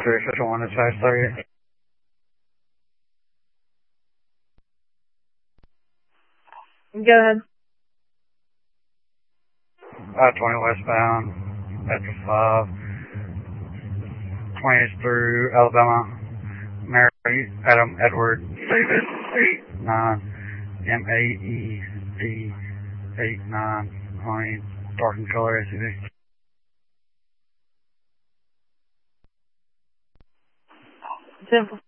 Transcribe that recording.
351 is 530. 'Go ahead. 520 westbound, after 5. 20 through Alabama. Mary, Adam, Edward, David, 89, M-A-E-D, 89, 20, dark in color SUV. Simple.